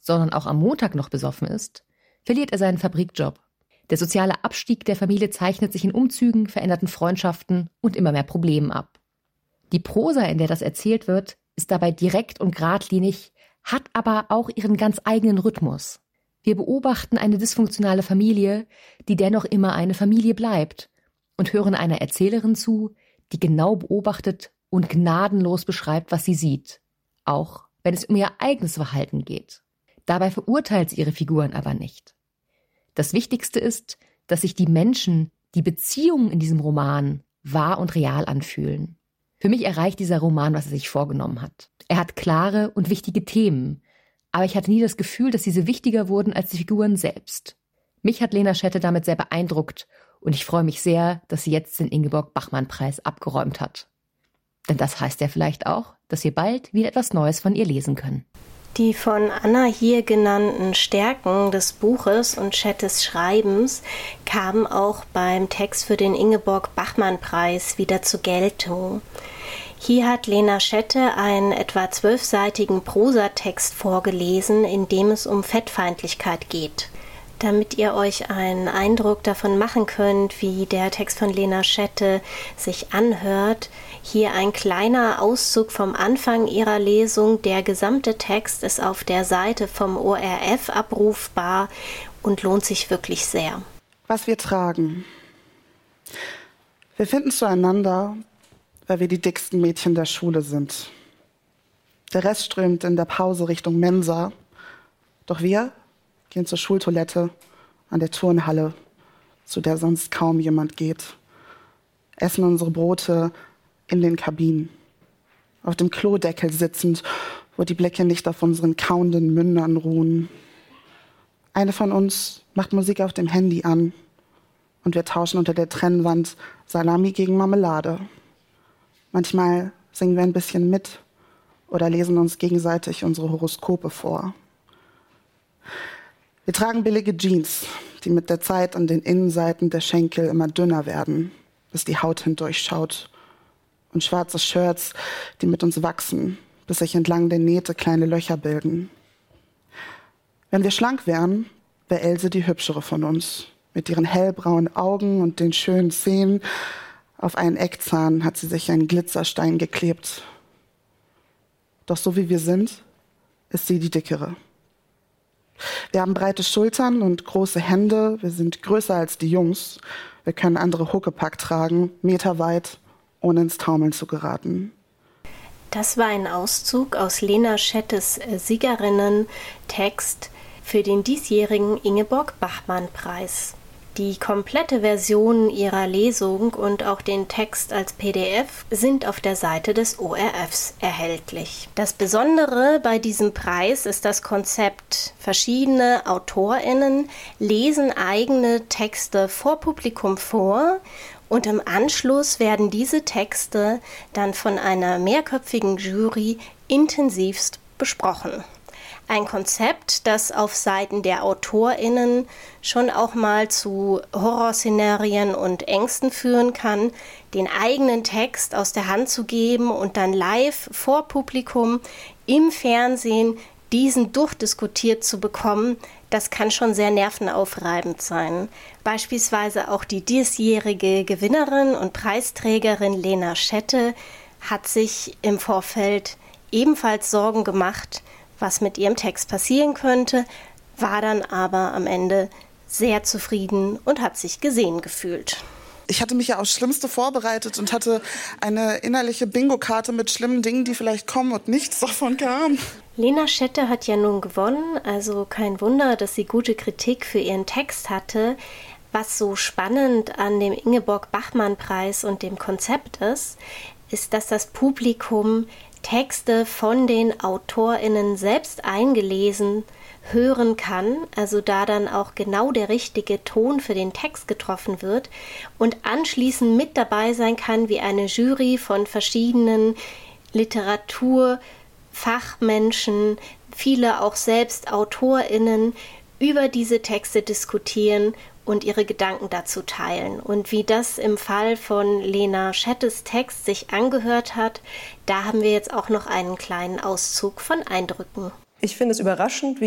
sondern auch am Montag noch besoffen ist, verliert er seinen Fabrikjob. Der soziale Abstieg der Familie zeichnet sich in Umzügen, veränderten Freundschaften und immer mehr Problemen ab. Die Prosa, in der das erzählt wird, ist dabei direkt und geradlinig, hat aber auch ihren ganz eigenen Rhythmus. Wir beobachten eine dysfunktionale Familie, die dennoch immer eine Familie bleibt, und hören einer Erzählerin zu, die genau beobachtet und gnadenlos beschreibt, was sie sieht, auch wenn es um ihr eigenes Verhalten geht. Dabei verurteilt sie ihre Figuren aber nicht. Das Wichtigste ist, dass sich die Menschen, die Beziehungen in diesem Roman wahr und real anfühlen. Für mich erreicht dieser Roman, was er sich vorgenommen hat. Er hat klare und wichtige Themen, aber ich hatte nie das Gefühl, dass diese wichtiger wurden als die Figuren selbst. Mich hat Lena Schette damit sehr beeindruckt und ich freue mich sehr, dass sie jetzt den Ingeborg-Bachmann-Preis abgeräumt hat. Denn das heißt ja vielleicht auch, dass wir bald wieder etwas Neues von ihr lesen können. Die von Anna hier genannten Stärken des Buches und Schettes Schreibens kamen auch beim Text für den Ingeborg-Bachmann-Preis wieder zur Geltung. Hier hat Lena Schette einen etwa 12-seitigen Prosatext vorgelesen, in dem es um Fettfeindlichkeit geht. Damit ihr euch einen Eindruck davon machen könnt, wie der Text von Lena Schette sich anhört, hier ein kleiner Auszug vom Anfang ihrer Lesung. Der gesamte Text ist auf der Seite vom ORF abrufbar und lohnt sich wirklich sehr. Was wir tragen. Wir finden zueinander, weil wir die dicksten Mädchen der Schule sind. Der Rest strömt in der Pause Richtung Mensa. Doch wir gehen zur Schultoilette an der Turnhalle, zu der sonst kaum jemand geht. Essen unsere Brote in den Kabinen. Auf dem Klodeckel sitzend, wo die Blicke nicht auf unseren kauenden Mündern ruhen. Eine von uns macht Musik auf dem Handy an und wir tauschen unter der Trennwand Salami gegen Marmelade. Manchmal singen wir ein bisschen mit oder lesen uns gegenseitig unsere Horoskope vor. Wir tragen billige Jeans, die mit der Zeit an den Innenseiten der Schenkel immer dünner werden, bis die Haut hindurchschaut. Und schwarze Shirts, die mit uns wachsen, bis sich entlang der Nähte kleine Löcher bilden. Wenn wir schlank wären, wäre Else die hübschere von uns. Mit ihren hellbraunen Augen und den schönen Zähnen. Auf einen Eckzahn hat sie sich einen Glitzerstein geklebt. Doch so wie wir sind, ist sie die dickere. Wir haben breite Schultern und große Hände. Wir sind größer als die Jungs. Wir können andere Huckepack tragen, meterweit, ohne ins Taumeln zu geraten. Das war ein Auszug aus Lena Schettes Siegerinnen-Text für den diesjährigen Ingeborg-Bachmann-Preis. Die komplette Version ihrer Lesung und auch den Text als PDF sind auf der Seite des ORFs erhältlich. Das Besondere bei diesem Preis ist das Konzept. Verschiedene AutorInnen lesen eigene Texte vor Publikum vor und im Anschluss werden diese Texte dann von einer mehrköpfigen Jury intensivst besprochen. Ein Konzept, das auf Seiten der AutorInnen schon auch mal zu Horrorszenarien und Ängsten führen kann, den eigenen Text aus der Hand zu geben und dann live vor Publikum im Fernsehen diesen durchdiskutiert zu bekommen, das kann schon sehr nervenaufreibend sein. Beispielsweise auch die diesjährige Gewinnerin und Preisträgerin Lena Schette hat sich im Vorfeld ebenfalls Sorgen gemacht, was mit ihrem Text passieren könnte, war dann aber am Ende sehr zufrieden und hat sich gesehen gefühlt. Ich hatte mich ja aufs Schlimmste vorbereitet und hatte eine innerliche Bingo-Karte mit schlimmen Dingen, die vielleicht kommen, und nichts davon kam. Lena Schette hat ja nun gewonnen, also kein Wunder, dass sie gute Kritik für ihren Text hatte. Was so spannend an dem Ingeborg-Bachmann-Preis und dem Konzept ist, dass das Publikum Texte von den AutorInnen selbst eingelesen hören kann, also da dann auch genau der richtige Ton für den Text getroffen wird und anschließend mit dabei sein kann, wie eine Jury von verschiedenen Literaturfachmenschen, viele auch selbst AutorInnen über diese Texte diskutieren und ihre Gedanken dazu teilen. Und wie das im Fall von Lena Schettes Text sich angehört hat, da haben wir jetzt auch noch einen kleinen Auszug von Eindrücken. Ich finde es überraschend,